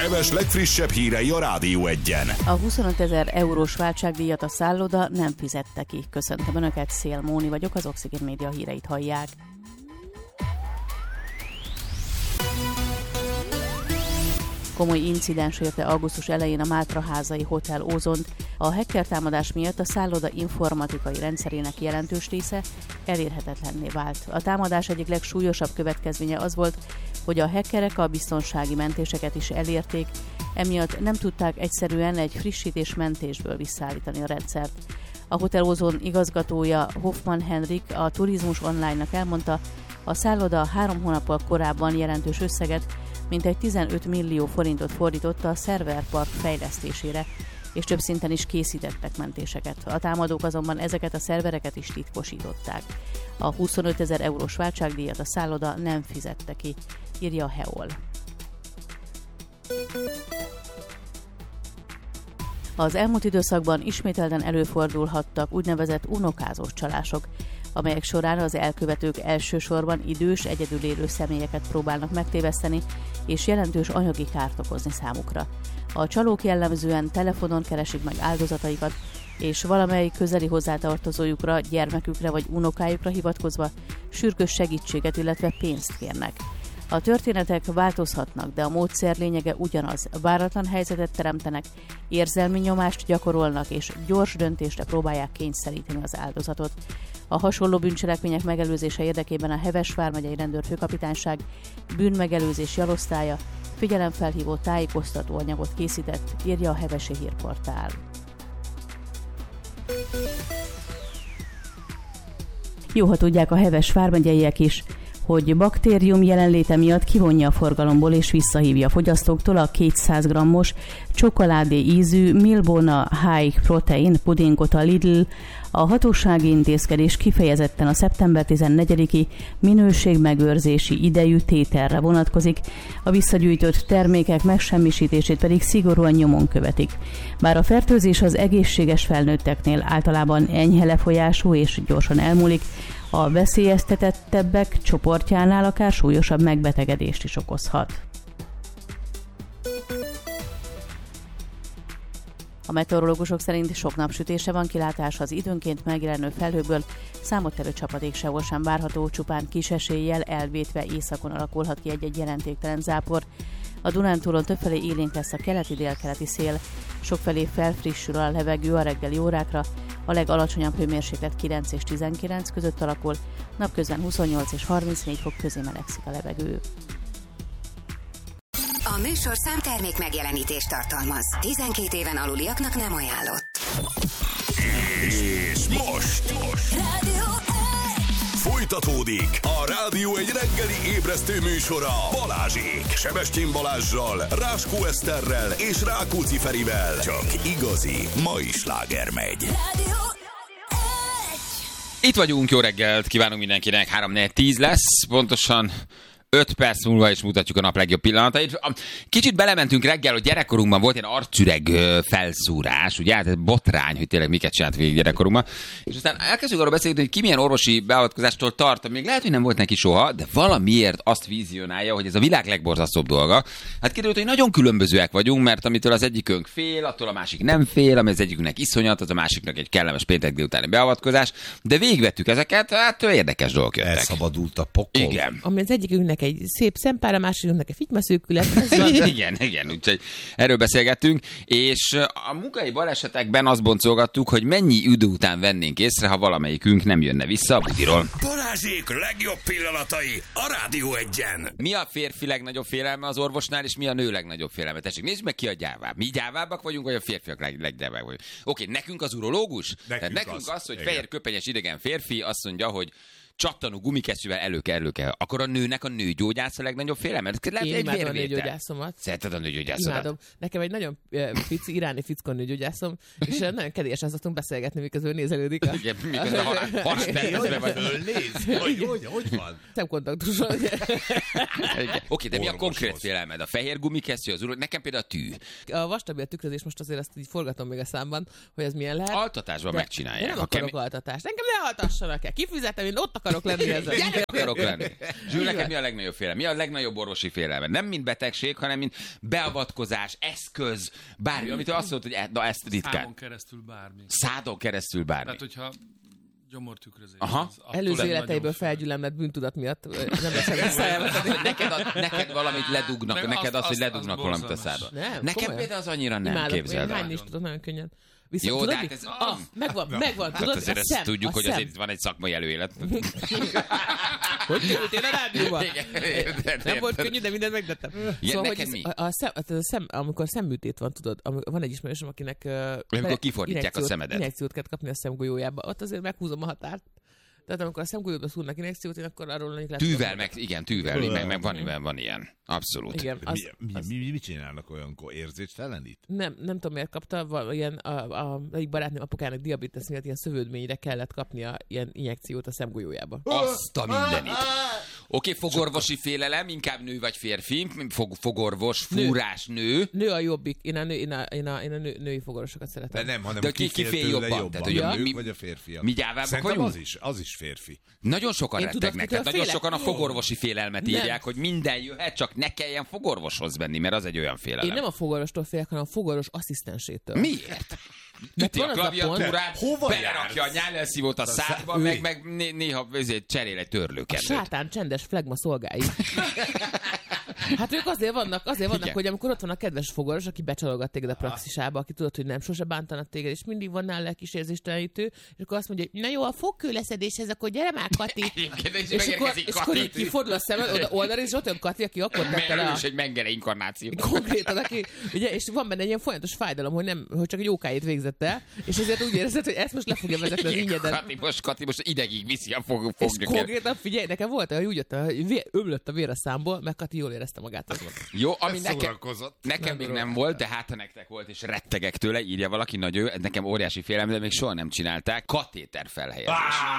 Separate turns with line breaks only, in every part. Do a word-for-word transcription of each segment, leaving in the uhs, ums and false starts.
Heves legfrissebb hírei a Rádió Egyen.
A huszonötezer eurós váltságdíjat a szálloda nem fizette ki. Köszöntöm Önöket, Szél Móni vagyok, az Oxygen Média híreit hallják. Komoly incidens érte augusztus elején a Mátraházai Hotel Ozont. A hacker támadás miatt a szálloda informatikai rendszerének jelentős része elérhetetlenné vált. A támadás egyik legsúlyosabb következménye az volt, hogy a hackerek a biztonsági mentéseket is elérték, emiatt nem tudták egyszerűen egy frissítés-mentésből visszaállítani a rendszert. A Hotel Ozon igazgatója Hoffman Henrik a Turizmus Online-nak elmondta, a szálloda három hónappal korábban jelentős összeget, mintegy tizenöt millió forintot fordította a szerverpark fejlesztésére, és több szinten is készítettek mentéseket. A támadók azonban ezeket a szervereket is titkosították. A huszonötezer eurós váltságdíjat a szálloda nem fizette ki, írja a Heol. Az elmúlt időszakban ismételten előfordulhattak úgynevezett unokázós csalások, amelyek során az elkövetők elsősorban idős, egyedül élő személyeket próbálnak megtéveszteni és jelentős anyagi kárt okozni számukra. A csalók jellemzően telefonon keresik meg áldozataikat, és valamelyik közeli hozzátartozójukra, gyermekükre vagy unokájukra hivatkozva sürgős segítséget, illetve pénzt kérnek. A történetek változhatnak, de a módszer lényege ugyanaz. Váratlan helyzetet teremtenek, érzelmi nyomást gyakorolnak és gyors döntésre próbálják kényszeríteni az áldozatot. A hasonló bűncselekmények megelőzése érdekében a Heves vármegyei rendőrfőkapitányság bűnmegelőzési alosztálya figyelemfelhívó tájékoztató anyagot készített, írja a Hevesi Hírportál. Jó, ha tudják a Heves vármegyeiek is, hogy baktérium jelenléte miatt kivonja a forgalomból és visszahívja a fogyasztóktól a kétszáz grammos csokoládé ízű Milbona High Protein pudingot a Lidl. A hatósági intézkedés kifejezetten a szeptember tizennegyediki minőségmegőrzési idejű tételre vonatkozik, a visszagyűjtött termékek megsemmisítését pedig szigorúan nyomon követik. Bár a fertőzés az egészséges felnőtteknél általában enyhe lefolyású és gyorsan elmúlik, a veszélyeztetettebbek csoportjánál akár súlyosabb megbetegedést is okozhat. A meteorológusok szerint sok napsütése van, kilátás az időnként megjelenő felhőből, számottevő csapadék sehol sem várható, csupán kis eséllyel elvétve északon alakulhat ki egy-egy jelentéktelen zápor. A Dunántúlon többfelé élénk lesz a keleti-délkeleti szél, sokfelé felfrissül a levegő a reggeli órákra, a legalacsonyabb hőmérséklet kilenc és tizenkilenc között alakul, napközben huszonnyolc és harmincnégy fok közé melegszik a levegő.
A műsorszám termék megjelenítést tartalmaz. tizenkét éven aluliaknak nem ajánlott.
És most, most. Folytatódik a Rádió egy reggeli ébresztő műsora Balázsék, Sebestyén Balázssal, Ráskó Eszterrel és Rákóczi Ferivel. Csak igazi mai sláger megy.
Itt vagyunk, jó reggelt kívánunk mindenkinek, három négy tíz lesz, pontosan öt perc múlva is mutatjuk a nap legjobb pillanatait. Kicsit belementünk reggel, hogy gyerekkorunkban volt ilyen arcüreg felszúrás, ugye, hát botrány, hogy tényleg miket csinált végig gyerekkorunkban. És aztán elkezdjük arról beszélni, hogy ki milyen orvosi beavatkozástól tart, még lehet, hogy nem volt neki soha, de valamiért azt vizionálja, hogy ez a világ legborzasztóbb dolga. Hát kiderült, hogy nagyon különbözőek vagyunk, mert amitől az egyikünk fél, attól a másik nem fél, ami az egyikünknek iszonyat, az a másiknak egy kellemes péntek délutáni beavatkozás, de végigvettük ezeket, hát érdekes dolgok jöttek.
Elszabadult a pokol.
Igen.
Ami az egyikünknek egy szép szempár, a másikünknek egy fitymaszűkület.
igen, igen, úgyhogy erről beszélgettünk, és a munkai balesetekben azt boncolgattuk, hogy mennyi idő után vennénk észre, ha valamelyikünk nem jönne vissza a budiról.
Balázsék legjobb pillanatai a Rádió Egyen.
Mi a férfi legnagyobb félelme az orvosnál, és mi a nő legnagyobb félelme? Tessék, nézd meg, ki a gyávább. Mi gyávábbak vagyunk, vagy a férfiak leg, leggyávábbak vagyunk? Oké, nekünk az urológus?
Nekünk,
nekünk
az,
az, hogy
igen.
fehér köpenyes idegen férfi azt mondja, hogy csattanó gumikesztyűvel elő kell, elő kell. Akkor a nőnek a nőgyógyász a legnagyobb félelme? Lehet,
Én
egy
imádom a
vérvétel.
nőgyógyászomat.
Szereted a nőgyógyászodat?
Imádom. Nekem egy nagyon uh, fici, iráni fickó nőgyógyászom, és uh, nagyon kedélyesen szoktunk beszélgetni, miközben nézelődik. A...
Igen, miközben a haspercben vagy.
Nézd, hogy, hogy, hogy van?
Szemkontaktuson.
Oké, de mi a
Orvoshoz.
konkrét félelmed? A fehér gumikesztyű, az uró? Nekem például a tű.
A vastabi a tükrözés, most azért ezt így forgatom még a számban, hogy ez milyen lehet.
Altatásban
De
megcsinálják.
Én nem
Ha
akarok
kemény-
altatást. Engem ne altassanak el. Kifizetem, én ott akarok akarok lenni ezzel.
Gyerek akarok lenni. Zsül, neked mi a legnagyobb félelem? Mi a legnagyobb orvosi félelme? Nem mint betegség, hanem mint beavatkozás, eszköz, bármi, amit azt mondod, hogy e, na ezt ritkán.
Szádon keresztül bármi.
Szádon keresztül bármi.
Tehát, hogyha gyomortükrözés.
Aha.
Előző életeiből felgyűlöm lett bűntudat miatt. Nem leszem visszajelvetni.
Neked, a, neked valamit ledugnak,
Meg
neked
azt-
az, hogy
azt-
ledugnak
az
valamit a
borzalmas.
szádba.
Nem,
Nekem
komolyan.
például az annyira nem,
Imádok,
képzeld
én
el.
hányni is tudok nagyon könnyen. Viszont
Jó,
tudod,
de hát
mi?
ez-
Ah, megvan, megvan, tudod,
Tehát azért
a
ezt
szem,
tudjuk,
a
hogy
szem.
azért itt van egy szakmai előélet.
Hogy kerültél a rádióba?
Igen,
Nem volt könnyű, de mindent megtettem. Szóval, hogy
neked
ez,
mi?
a, a, szem, a szem, amikor szemműtét van, tudod, amikor van egy ismerősöm, akinek uh,
Amikor kifordítják a
injekciót-
szemedet.
Injekciót kell kapni a szemgolyójába. Ott azért meghúzom a határt. Tehát amikor a szemgolyódba szúrnak injekciót, én akkor arról lennék lehet.
Tűvel, meg, igen, tűvel, meg, meg van, van, van ilyen. Abszolút.
Igen, az,
Mi, mi, mi, mit csinálnak olyankor? Érzéstelenít?
nem, nem tudom miért kapta, val- ilyen a, a, egyik barátnőm apukának diabetes miatt ilyen szövődményre kellett kapnia ilyen injekciót a szemgolyójába.
Azt a mindenit. Oké, okay, fogorvosi félelem, inkább nő vagy férfi, fog, fogorvos, fúrás, nő.
Nő a jobbik, én a, nő, én a, én a, én a nő, női fogorvosokat
De
szeretem.
nem, hanem
De
ki
ki- ki fél
fél tőle
jobban?
jobban.
Tehát,
hogy a
a nők
mi-
vagy a férfiak?
mi gyávábbak
Szerintem
vagyunk?
az is, az is férfi.
Nagyon sokan
Én tudod,
rettegnek,
mitől
tehát nagyon
félek?
sokan a fogorvosi félelmet
Nem.
írják, hogy minden jöhet, csak ne kelljen fogorvoshoz menni, mert az egy olyan félelem.
Én nem a fogorvostól félek, hanem a fogorvos asszisztensétől.
Miért? Üti
van
a
az a
klaviatúrát,
pont- Hova
belerakja a
jársz?
nyálelszívót a szádba,
Ülj.
meg, meg né- néha ezért cserél egy
A
törlőkendőt.
sátán csendes flegma szolgái. Hát ők azért vannak, azért vannak,
Igen.
hogy amikor ott van a kedves fogoros, aki becsalogat téged a praxisába, aki tudod, hogy nem sose bántanak téged, és mindig van nála kis érzéstelenítő, és akkor azt mondja, hogy na jó, a fogkőleszedéshez, akkor gyere már, Kati.
Egyébként is
és akkor,
megérkezik
és akkor így
Kati.
kifordul a szemed, oda oldalra, és ott jön Kati, aki akkor tette le
Ő
a...
is egy mengele inkarnáció.
Konkrétan, aki, ugye, és van benne egy ilyen folyamatos fájdalom, hogy, nem, hogy csak egy jókáit végzett el, és ezért úgy érzed, hogy ezt most le fogja vezetni az ingyedet.
Kati most, Kati most idegig viszi a fog,
És
fogja.
konkrétan figyelj, nekem volt olyan, hogy úgy jöttem, hogy vér, ömlött a vér a számból, meg Kati jól érezte magát. Az volt.
Jó, ami
Ez
nekem,
szórakozott.
nekem még nem volt, de hát ha nektek volt, és rettegek tőle, írja valaki, nagy ő, nekem óriási félelem, de még soha nem csinálták. Katéter felhelyezés.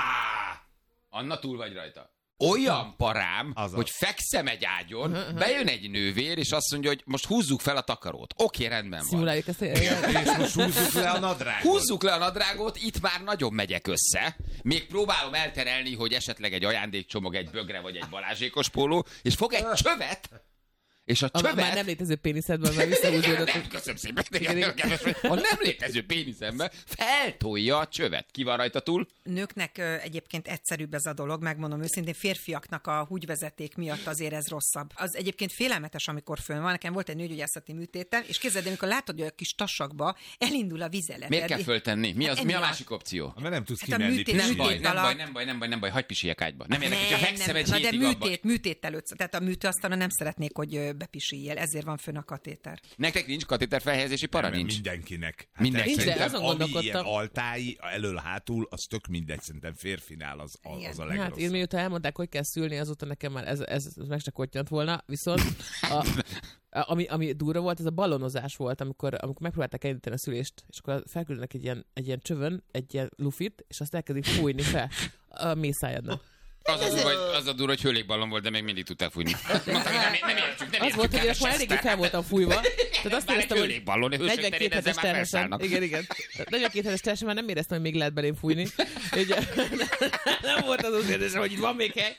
Anna, túl vagy rajta. Olyan parám,
Az az.
hogy fekszem egy ágyon, bejön egy nővér, és azt mondja, hogy most húzzuk fel a takarót. Oké, rendben van.
Szimuláljuk ezt.
És most húzzuk le a nadrágot.
Húzzuk le a nadrágot, itt már nagyon megyek össze. Még próbálom elterelni, hogy esetleg egy ajándékcsomag, egy bögre vagy egy balázsékos póló, és fog egy csövet, és a
A
csövet...
már nem létező péniszedben már visszahúzódott.
Nem, köszönöm szépen. A nem létező péniszembe feltolja a csövet. Ki van rajta túl?
Nőknek ö, egyébként egyszerűbb ez a dolog, megmondom őszintén, férfiaknak a húgyvezeték miatt azért ez rosszabb. Az egyébként félelmetes, amikor fönn van. Nekem volt egy nőgyógyászati műtétem, és képzeld, amikor látod, hogy a kis tasakba elindul a vizelet.
Miért kell föltenni? Mi, az, mi a
Emiatt.
másik opció?
Mert nem tudsz
Hát a
kimenni.
műtét-
Nem
kicsit.
baj,
műtét
nem baj,
alatt-
nem baj, nem baj, nem baj, hagyj pisilljek ágyba. Nem érdekel,
Nem,
hogyha fekszem egy
nem. Na, de
hétig abban.
műtét, műtét előtt, tehát a műtőasztalon nem szeretnék, hogy ö, bepisiljél, ezért van fönn a katéter.
Nektek nincs katéter felhelyezési para?
Nem,
Nincs.
Mindenkinek. Hát
Mindenkinek.
Nincs, de
szerintem,
azon
ami
gondolkodtam.
ilyen altái, elől-hátul, az tök mindegy, szerintem férfinál az, az,
Igen.
az a
Hát én
legrosszabb.
mióta elmondták, hogy kell szülni, azóta nekem már ez, ez meg se kottyant volna, viszont a, a, ami, ami durva volt, ez a ballonozás volt, amikor, amikor megpróbálták elindítani a szülést, és akkor felküldenek egy ilyen, egy ilyen csövön, egy ilyen lufit, és azt elkezdik fújni fel a mészájadnak.
Az a durva, hogy, az a durva, hogy hőlékballon volt, de még mindig tudták fújni. Mondtam, hogy nem, nem értjük, nem
Az
értjük.
volt, hogy én
kedves
akkor eléggé
Eszter.
fel voltam fújva. Tehát azt
Már
éreztem,
egy
hogy
hőlékballon, hősök terén
negyvenkét
ezzel
hetes
már
terhesen.
felszállnak.
Igen, igen. Tehát negyvenkét hetes terhesen már nem éreztem, hogy még lehet belém fújni. Ugye, nem volt az az érzésem, hogy itt van még hely.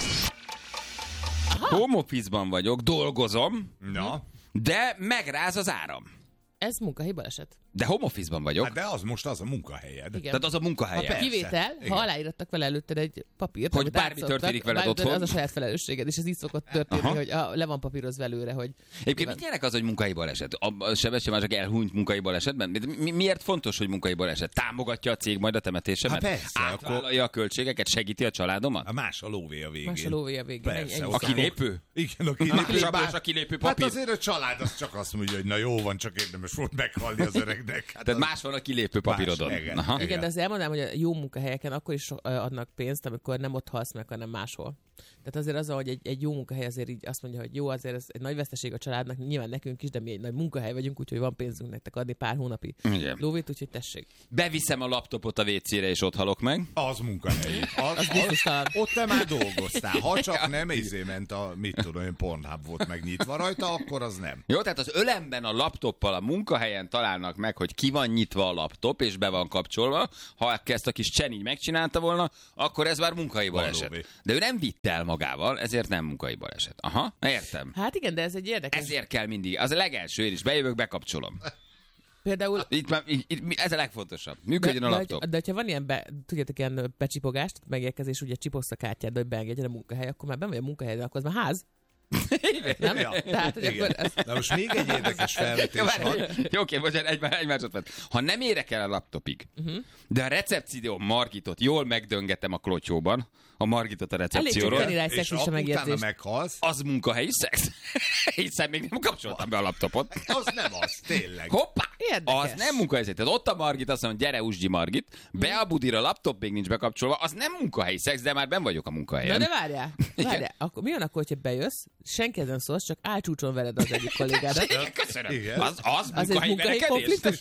Home office-ban vagyok, dolgozom,
Na,
de megráz az áram.
Ez munkahelyi baleset.
De home office-ban vagyok.
hát de az most az a munkahelyed.
Igen.
Tehát az a
Ha
munkahelye.
persze.
kivétel,
Igen.
ha aláírattak vele előtted egy papírt,
Hogy
amit
bármi
átszoktak,
történik veled
bármi
otthon.
Az a saját felelősséged, és ez így szokott történni,
Aha.
hogy a, le van papírozva előre, hogy...
Egyébként mit jelent az, hogy munkai baleset? A, a Sebestyén már csak elhunyt munkai balesetben? Mi, miért fontos, hogy munkai baleset? Támogatja a cég majd a temetésemet?
Hát persze,
Átvállalja a költségeket? Segíti a családomat?
A más a lóvé a végén.
Más a lóvé a végén.
Persze,
Ennyi- ennyi.
ott
A kilépő?
Igen, a kilépő.
Sapos a kilépő papír?
Hát azért a család az csak azt mondja, hogy na jó van, csak érdemes volt meghalni az öregnek. Hát
Tehát
az...
más van a kilépő papírodon.
Más, igen.
Aha.
Igen, de azt elmondanám, hogy a jó munkahelyeken akkor is so- adnak pénzt, amikor nem ott halsz meg, hanem máshol. Tehát azért az, hogy egy, egy jó munkahely azért így azt mondja, hogy jó, azért ez egy nagy veszteség a családnak, nyilván nekünk is, de mi egy nagy munkahely vagyunk, úgyhogy van pénzünk nektek adni pár hónapi
Igen.
lóvét, úgyhogy tessék.
Beviszem a laptopot a vécére, és ott halok meg.
Az munkahelyi. Az,
Az biztosan.
Ott te már dolgoztál. Ha csak nem izé ment a, mit tudom én, Pornhub volt megnyitva rajta, akkor az nem.
Jó, tehát az ölemben a laptoppal a munkahelyen találnak meg, hogy ki van nyitva a laptop, és be van kapcsolva, ha ezt a kis Csen így megcsinálta volna, akkor ez már munkahelyi baleset. De ő nem vitte el magával, ezért nem munkahelyi baleset. Aha, értem.
Hát igen, de ez egy érdekes.
Ezért kell mindig. Az a legelső, én is bejövök, bekapcsolom.
Például...
Itt, már, itt, itt, ez a legfontosabb. Működjön
de,
a laptop.
De, de hogyha van ilyen, be, tudjátok, ilyen becsipogást, megérkezés, ugye csipogsz a kártyád, hogy beengedjen a munkahely, akkor már benn vagy a munkahelyre, akkor az már ház. Nem?
Ja.
Tehát, hogy akkor ez...
Na most még egy érdekes felvetés van.
Jó, oké, bocsánat, egy, egy másodperc. Ha nem érek el a laptopig, uh-huh. de a recepció Margitot jól megdöngetem a klotyóban, a Margitot a recepcióról,
és utána meghalsz,
az munkahelyi szex. Hiszen még nem kapcsoltam be a laptopot.
Az nem az, tényleg.
Hoppá!
Érdekes.
Az nem munkahelyi szex. Tehát ott a Margit azt mondja, gyere, Usgyi Margit, be a budira, a laptop még nincs bekapcsolva, az nem munkahelyi szex, de már benn vagyok a munkahelyen.
Na de várjál, várjál. Akkor mi van akkor, hogyha bejössz, senki nem szólsz, csak álcsúcson veled az egyik kollégádat.
Köszönöm.
Igen.
Az, az,
Az egy
munkahelyi
munkahelyi
verekedés?
konfliktus?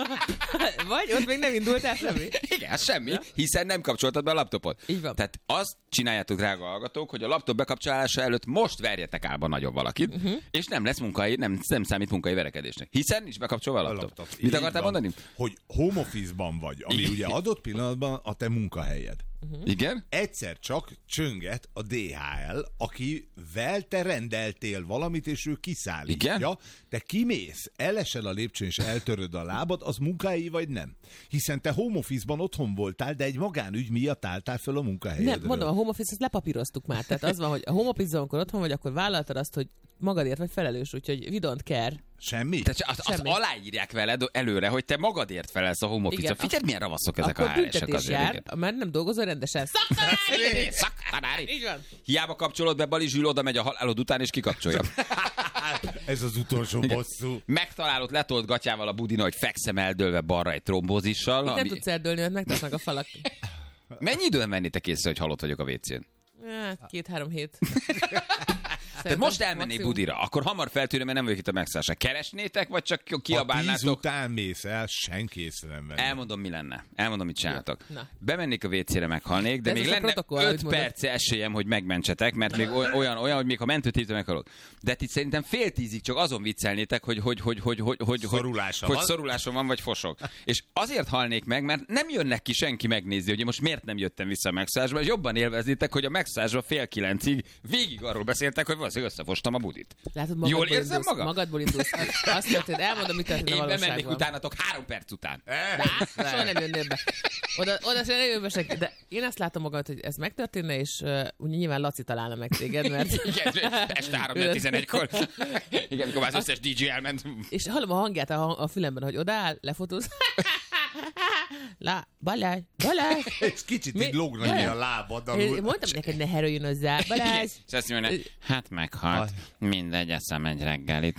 Vagy ott még nem indultál semmi?
Igen, semmi, hiszen nem kapcsoltad be a laptopot.
Így van.
Tehát azt csináljátok, drága hallgatók, hogy a laptop bekapcsolása előtt most verjetek álba nagyobb valakit, uh-huh. és nem lesz munkai, nem, nem számít munkai verekedésnek. Hiszen nincs bekapcsolva a laptop. A laptop. Mit akartál mondani?
Hogy home office-ban vagy, ami ugye adott pillanatban a te munkahelyed.
Uh-huh. Igen?
Egyszer csak csönget a dé há el, akivel te rendeltél valamit, és ő kiszállítja.
Igen?
Te kimész, elesel a lépcsőn, és eltöröd a lábad, az munkahelyi vagy nem? Hiszen te home office-ban otthon voltál, de egy magánügy miatt álltál föl a munkahelyedről.
Nem, mondom, a home office-t lepapíroztuk már. Tehát az van, hogy a home office-ban, amikor otthon vagy, akkor vállaltad azt, hogy magadért vagy felelős, úgyhogy we don't care.
Semmi?
Tehát azt, azt aláírják veled előre, hogy te magadért felelsz a home office-ra. Figyeld, milyen ravaszok ezek a há er-esek azért.
Jár, mert nem dolgozol rendesen. Szaktanári!
Szaktanári!
Így van.
Hiába kapcsolod be, Bali Zsül oda megy a halálod után, és kikapcsolja.
Ez az utolsó bosszú.
Megtalálod letolt gatyával a budina, hogy fekszem eldőlve balra egy trombózissal.
Itt
ami...
nem tudsz eldőlni, mert megtesznek a falak.
Mennyi időn vennétek észre, hogy halott vagyok a vécén?
Hát, két-három hét.
Tehát most elmennék budira, akkor hamar feltűnöm, mert nem vagyok itt a megszállásra. Keresnétek, vagy csak kiabálnátok?
Ha tíz után mész el, senki észre nem venni.
Elmondom, mi lenne. Elmondom, mit csináltok. Bemennék a vécére, meghalnék, de, de még lenne öt perc esélyem, hogy megmentsetek, mert még olyan, olyan, hogy még ha mentőt hívtam, meghalok. De itt szerintem fél tízig csak azon viccelnétek, hogy, hogy, hogy, hogy, hogy, hogy,
Szorulása
hogy,
van.
hogy szorulásom van, vagy fosok. És azért halnék meg, mert nem jönnek ki senki megnézni, hogy most miért nem jöttem vissza a megszállásba, és jobban élveznétek, hogy a megszállásba fél kilencig végig arról beszéltek, hogy valószínűleg összefostam a budit.
Látod,
jól érzem
indulsz,
magam?
Magadból indulsz. Azt mondtad, elmondom, mit történt a
Én
valóságban.
bemennék utánatok három perc után.
Lá, soha nem jönnél be. Oda, oda se nem jön be senki. De én azt látom magad, hogy ez megtörténne, és uh, ugye nyilván Laci találna meg téged, mert...
Igen, este három tizenegykor. Igen, amikor már az összes dé dzsé elment.
És hallom a hangját a, a fülemben, hogy odáll, lefotóz. Lá, Balázs, Balázs.
Ez kicsit így lógna a lábad alul.
Én mondtam neked, ne heröljön hozzá, Balázs.
És azt mondja, hát meghalt. Mindegy, eszem egy reggelit.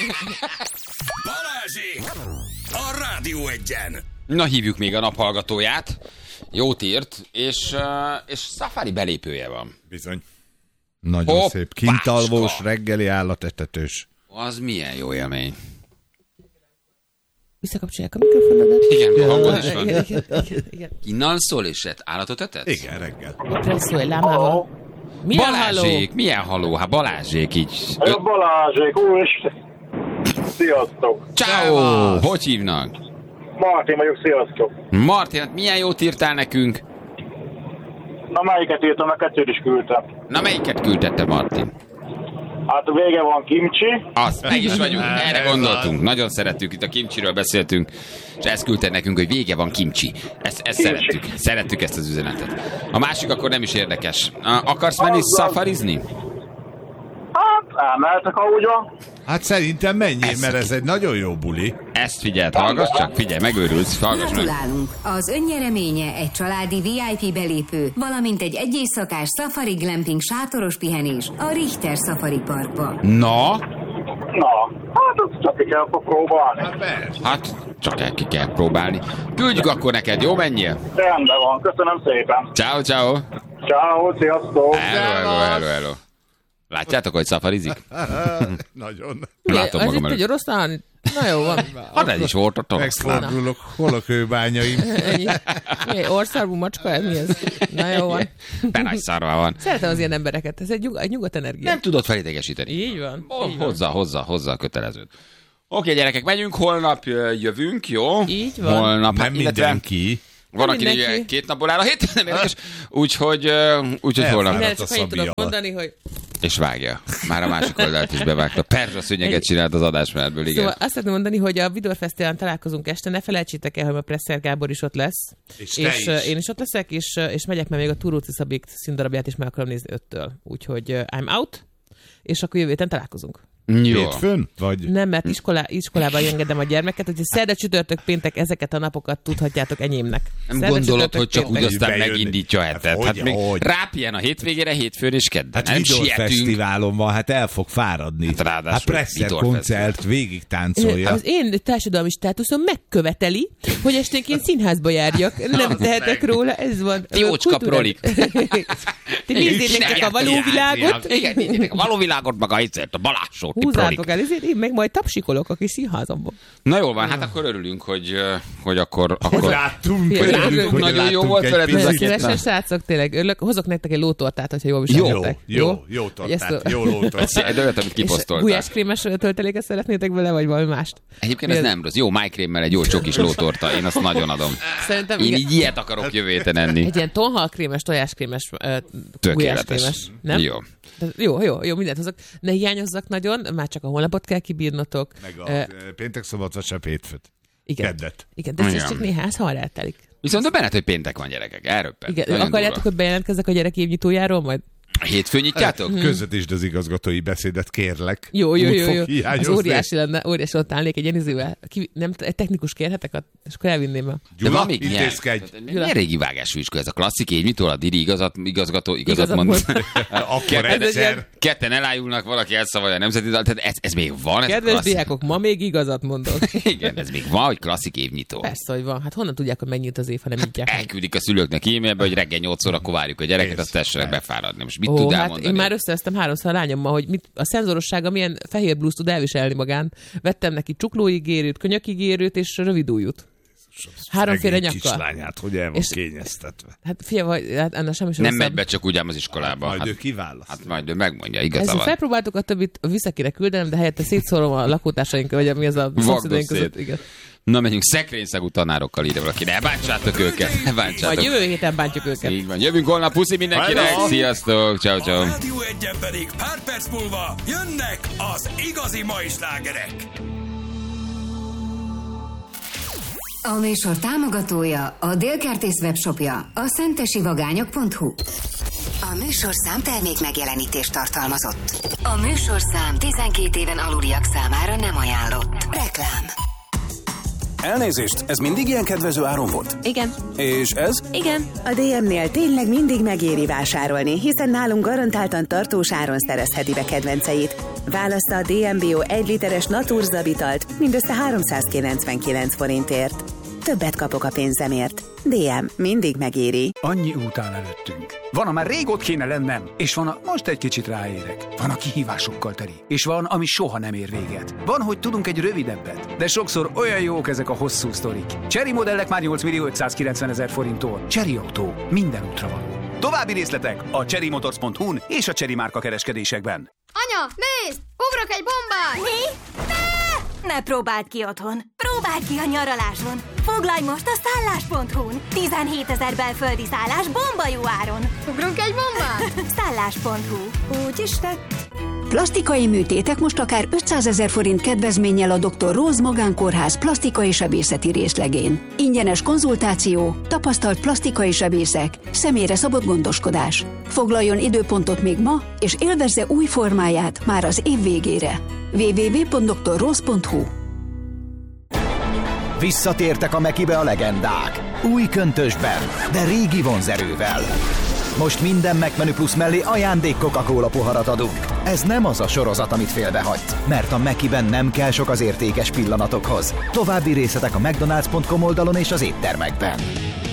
Balázsék! A Rádió Egyen!
Na, hívjuk még a naphallgatóját. Jót írt, és, uh, és Safari belépője van.
Bizony. Nagyon
Hoppácska.
szép. Kintalvós, reggeli állatetetős.
Az milyen jó élmény.
Visszakapcsolják a mikrofonodat.
Igen, hangod is van.
Igen, igen, igen, igen.
Innen szól és állatot etetsz?
Igen, reggel.
Presszolj lámával. Milyen
Balázsék,
halló?
milyen haló? Hát Balázsék így.
Ö... Balázsék, úristen! Sziasztok!
Ciao. Hogy hívnak?
Martin vagyok, sziasztok!
Martin, hát milyen jót írtál nekünk?
Na melyiket írtam, meg kettőt is küldtem.
Na melyiket küldette Martin?
Hát a vége van kimcsi.
Azt, meg is vagyunk, erre gondoltunk. Nagyon szerettük, itt a kimcsiről beszéltünk, és ezt küldte nekünk, hogy vége van kimcsi. Ezt, ezt szerettük, szerettük ezt az üzenetet. A másik akkor nem is érdekes. Akarsz menni szafarizni?
Hát, elmehetek, ahogy van.
Hát szerintem menjél, mert ez egy nagyon jó buli.
Ezt figyeld, hallgass csak, figyelj, megőrülsz, hallgass meg.
Gratulálunk! Az önnyereménye egy családi vé i pé belépő, valamint egy egyészakás Safari Glamping sátoros pihenés a Richter Safari Parkba.
Na?
Na, hát azt csak ki kell próbálni.
Hát persze.
Hát, csak el ki kell próbálni. Küldjük akkor neked, jó, menjél?
Rendben van, köszönöm szépen.
Ciao, ciao.
Ciao, sziasztok.
Hello, hello, hello, hello. Látjátok, hogy szafarizik?
Nagyon.
Látom
Ez
magam
itt
előtt.
egy oroszlán. Na jó, van.
Hát ez is volt ott.
Megfordulok, hol a kőbányaim.
Ennyi. Mi, országú macska, ez mi ez? Na jó van.
Be nagy szarva van.
Szeretem az ilyen embereket, ez egy, nyug, egy nyugodt energia.
Nem tudod felidegesíteni.
Így van.
Oh,
Így van.
hozzá, hozzá, hozzá a kötelezőt. Oké, gyerekek, megyünk, holnap jövünk, jó?
Így van.
Holnap,
Nem
hát, illetve
mindenki.
van,
Nem
aki
mindenki.
ugye két napból áll a hét, nem érdekes, úgyhogy, úgyhogy holnap.
Minden
a
csak annyit tudok
Szabi
mondani, hogy
És vágja. Már a másik oldalt is bevágta. Perzsa szőnyeget csinált az adásmenetből, igen.
Szóval azt szeretném mondani, hogy a Vidor Fesztiválon találkozunk este, ne felejtsétek el, hogy a Presser Gábor is ott lesz.
És te
és
is.
uh, én is ott leszek, és, uh, és megyek, mert még a Turóci Szabik színdarabját is meg akarom nézni öttől. Úgyhogy uh, I'm out, és akkor jövő héten találkozunk.
Jó.
Hétfőn? Vagy?
Nem, mert iskolá, iskolában engedem a gyermeket, hogy szerda, csütörtök, péntek ezeket a napokat tudhatjátok enyémnek.
Nem
Szerda,
gondolod,
csütörtök,
hogy csak úgy
péntek.
aztán
Bejönni.
megindítja a hetet.
Hát
Hát
hogy,
még
hogy?
rápjen a hétvégére, hétfőn és kedden.
Hát
nem
Vidor
sietünk.
Fesztiválon van, hát el fog fáradni.
Hát ráadásul
Hát Presser
Vidor
koncert, végig táncolja.
Az én társadalmi státuszom megköveteli, hogy esténként színházba járjak. Nem tehetek róla, ez van.
Jócska
Kultúra-
prolik.
Ti nézzétek csak a való világot.
Igen, nézzétek a való világot, meg a hiszert, a Balázsot, ti prolik.
Húzzátok el, ezért én meg majd tapsikolok a kis színházamban.
Na jól van, hát akkor örülünk, hogy, ö, hogy akkor... akkor...
Láttunk,
Hogy
láttunk,
hogy
nagyon jó
láttunk
volt
egy
veled ez a
Nagyon
picit.
két
szívesen,
nap.
srácok, tényleg örülök. Hozok nektek egy lótortát, hogyha jól
Jó,
viselkedtek.
jó, jó
Hogy ezt
tortát,
a-
jó lótortát.
De olyat, amit
És
kiposztoltál.
gulyáskrémes tölteléket szeretnétek vele, vagy valami mást?
Egyébként ez
Mi az?
nem rossz. Jó májkrémmel egy jó csokis lótorta, én azt nagyon adom.
Szerintem
Én
igen.
így ilyet akarok jövő héten enni.
Egy ilyen tonhalkrémes, tojáskrémes, uh,
Tökéletes.
gulyáskrémes. Nem?
Jó.
Tehát Jó, jó, jó, mindent hozok. Ne hiányozzak nagyon, már csak a holnapot kell kibírnotok.
Meg
Ö,
a péntek, szombat, vasárnap, hétfőt.
igen.
Keddet.
Igen, de ez
Igen.
csak néhány hamar eltelik.
Viszont a benned, hogy péntek van, gyerekek. Erről
Igen,
Nagyon
akarjátok,
durva.
hogy bejelentkezzek a gyerek évnyitójáról majd?
Hétfőn nyitjátok?
Közvetítsd az igazgatói beszédet, kérlek.
Jó, jó,
Úgy
jó,
fog
jó. Az
hiányozni.
óriási lenne, óriási ott állnék egy Jenizővel. Ki, nem, egy technikus kérhetek, a- és akkor elvinném el.
De
Gyula,
van még nyelv.
intézkedj.
Tehát Milyen régi vágásfűskő ez a klasszik évnyitól, a Diri igazat, igazgató, igazat,
Igazat
mond.
mond.
Akkor
Ketten,
Ez egy ilyen-
ketten elájulnak, valaki elszavalja a nemzeti dalt, tehát ez, ez még van? Ez a
Kedves
klasszik-
diákok, ma még igazat mondok.
Igen, ez még van, hogy klasszik évnyitó.
Persze, hogy van. Hát honnan tudják, hogy megnyílt az év, ha nem így
Elküldik a szülőknek e-mailbe, hogy reggel nyolc órakor várjuk a gyereket,
Kész.
azt tessenek befáradni. Most mit
Ó,
tud
hát
elmondani?
én már összeeztem háromszor a lányommal, hogy mit, a szenzorossága milyen fehér blúzt tud elviselni magán. Vettem neki csuklóigérőt, könyökigérőt és rövidújút. Háromféle
Szegény
nyakkal.
kislányát, hogy el van
És-
kényeztetve.
Hát figyelj, vagy, hát ennek semmi sem
Nem
rosszabb.
megy be csak úgy ám az iskolába.
Majd
Hát,
ő kiválaszt.
hát majd ő megmondja,
Ezt
igaza van.
felpróbáltuk, a többit vissza kéne küldenem, de helyette szétszórom a lakótársaink, vagy mi az a szomszédaink
szét.
között. Igen.
Na, menjünk szekrényszagú tanárokkal, ide valaki. Ne bántsátok őket, ne
Majd
bántsátok.
jövő héten bántjuk őket.
Így van. Jövünk holnap, puszi mindenkinek.
Hello.
Sziasztok, ciao, ciao.
A Rádió Egyen pedig pár perc múlva jönnek az igazi mai slágerek.
A műsor támogatója a Délkertész webshopja, a szentesivagányok pont hu. A műsorszám termék megjelenítést tartalmazott. A műsorszám tizenkét éven aluliak számára nem ajánlott. Reklám.
Elnézést, ez mindig ilyen kedvező áron volt?
Igen,
És ez?
igen. A dé em-nél tényleg mindig megéri vásárolni, hiszen nálunk garantáltan tartós áron szerezheti be kedvenceit. Válassza a dé em bé o egy literes Naturzabitalt mindössze háromszázkilencvenkilenc forintért. Többet kapok a pénzemért. dé em mindig megéri.
Annyi út áll előttünk. Van, amár rég ott kéne lennem, és van, a most egy kicsit ráérek. Van, a kihívásokkal teli, és van, ami soha nem ér véget. Van, hogy tudunk egy rövidebbet, de sokszor olyan jók ezek a hosszú sztorik. Chery modellek már nyolc millió ötszázkilencven ezer forinttól. Chery Autó, minden útra való. További részletek a chery motors pont hu-n és a Chery márka kereskedésekben.
Anya, nézd! Ugrok egy bombát!
Mi? Ne! Ne próbáld ki otthon. Próbáld ki a nyaraláson. Foglalj most a szállás pont hu-n. tizenhétezer belföldi szállás bomba jó áron.
Ugrunk egy bombát!
szállás pont hu. Úgy is tett.
Plastikai műtétek most akár ötszázezer forint kedvezménnyel a doktor Róz Magánkórház plastikai sebészeti részlegén. Ingyenes konzultáció, tapasztalt plastikai sebészek, személyre szabott gondoskodás. Foglaljon időpontot még ma, és élvezze új formáját már az év végére. double-u double-u double-u pont doktor róz pont hu.
Visszatértek a Mekibe a legendák. Új köntösben, de régi vonzerővel. Most minden McMenü Plus mellé ajándék Coca-Cola poharat adunk. Ez nem az a sorozat, amit félbehagysz, mert a Mekiben nem kell sok az értékes pillanatokhoz. További részletek a mcdonalds pont com oldalon és az éttermekben.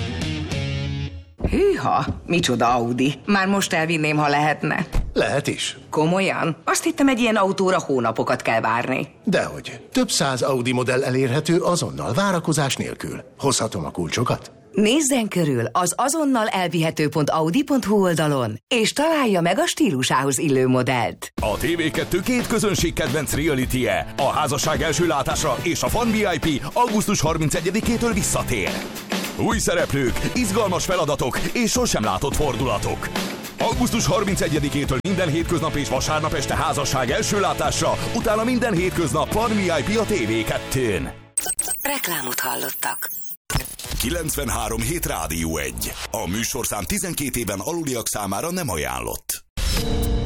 Hűha, micsoda Audi. Már most elvinném, ha lehetne.
Lehet is.
Komolyan? Azt hittem, egy ilyen autóra hónapokat kell várni.
Dehogy. Több száz Audi modell elérhető azonnal, várakozás nélkül. Hozhatom a kulcsokat?
Nézzen körül az azonnal elvihető pont audi pont hu oldalon, és találja meg a stílusához illő modellt.
A té vé kettő két közönség kedvenc reality-je, a házasság első látásra és a Fan vé i pé augusztus harmincegyedikétől visszatér. Új szereplők, izgalmas feladatok és sosem látott fordulatok. augusztus harmincegyedikétől minden hétköznap és vasárnap este házasság első látásra, utána minden hétköznap Fan vé i pé a té vé kettőn.
Reklámot hallottak.
kilencvenhárom hét Rádió egy. A műsorszám tizenkét éven aluliak számára nem ajánlott.